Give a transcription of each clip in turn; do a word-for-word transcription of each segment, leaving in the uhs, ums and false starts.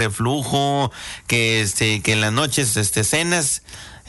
reflujo, que este, que en las noches este, cenas,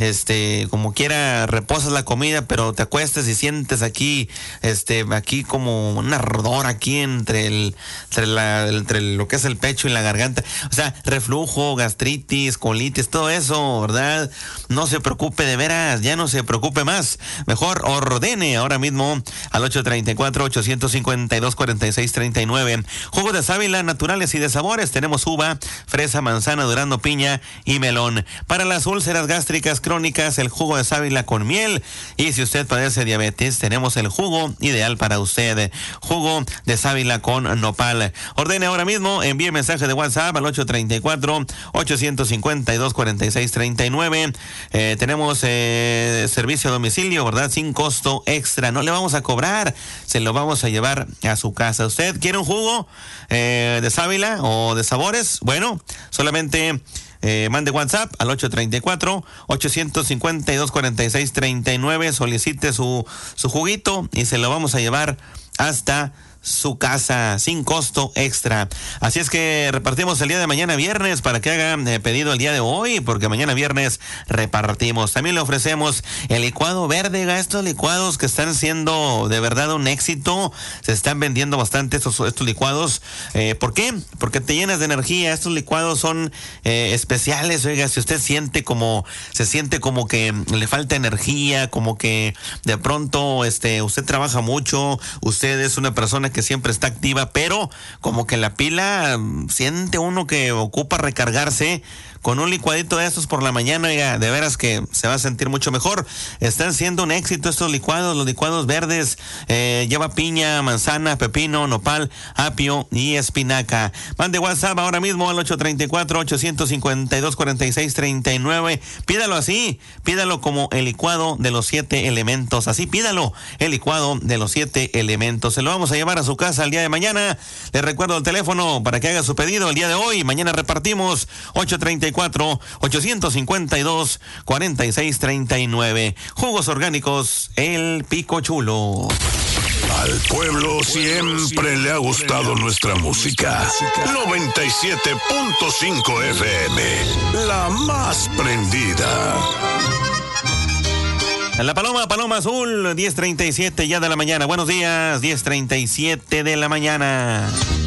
este, como quiera reposas la comida, pero te acuestas y sientes aquí, este, aquí como un ardor aquí entre el, entre la, entre lo que es el pecho y la garganta, o sea, reflujo, gastritis, colitis, todo eso, ¿verdad? No se preocupe, de veras, ya no se preocupe más, mejor ordene ahora mismo al ocho tres cuatro, ocho cinco dos, cuatro seis tres nueve, jugos de sábila naturales y de sabores, tenemos uva, fresa, manzana, durazno, piña y melón. Para las úlceras gástricas crónicas, el jugo de sábila con miel, y si usted padece diabetes, tenemos el jugo ideal para usted, jugo de sábila con nopal. Ordene ahora mismo, envíe mensaje de WhatsApp al ocho tres cuatro, ocho cinco dos, cuatro seis tres nueve. Eh, tenemos eh, servicio a domicilio, ¿verdad? Sin costo extra, no le vamos a cobrar, se lo vamos a llevar a su casa. ¿Usted quiere un jugo eh, de sábila o de sabores? Bueno, solamente Eh, mande WhatsApp al ocho tres cuatro, ocho cinco dos, cuatro seis tres nueve, solicite su, su juguito y se lo vamos a llevar hasta su casa sin costo extra. Así es que repartimos el día de mañana viernes para que hagan eh, pedido el día de hoy, porque mañana viernes repartimos. También le ofrecemos el licuado verde, estos licuados que están siendo de verdad un éxito, se están vendiendo bastante estos, estos licuados. Eh, ¿por qué? Porque te llenas de energía. Estos licuados son eh, especiales. Oiga, si usted siente como, se siente como que le falta energía, como que de pronto este, usted trabaja mucho, usted es una persona que que siempre está activa, pero como que la pila siente uno que ocupa recargarse, con un licuadito de estos por la mañana, oiga, de veras que se va a sentir mucho mejor. Están siendo un éxito estos licuados, los licuados verdes, eh, lleva piña, manzana, pepino, nopal, apio y espinaca. Mande WhatsApp ahora mismo al ocho tres cuatro, ocho cinco dos, cuatro seis tres nueve. Pídalo así, pídalo como el licuado de los siete elementos, así pídalo, el licuado de los siete elementos. Se lo vamos a llevar a su casa el día de mañana. Le recuerdo el teléfono para que haga su pedido el día de hoy. Mañana repartimos ocho tres cuatro, ocho cinco dos, cuatro seis tres nueve. Jugos orgánicos El Pico Chulo. Al pueblo siempre le ha gustado nuestra música. noventa y siete punto cinco F M, la más prendida. La Paloma, Paloma Azul, diez treinta y siete ya de la mañana. Buenos días, diez treinta y siete de la mañana.